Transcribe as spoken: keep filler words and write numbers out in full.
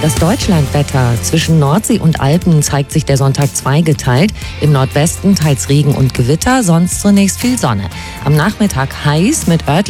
Das Deutschlandwetter. Zwischen Nordsee und Alpen zeigt sich der Sonntag zweigeteilt. Im Nordwesten teils Regen und Gewitter, sonst zunächst viel Sonne. Am Nachmittag heiß mit örtlichen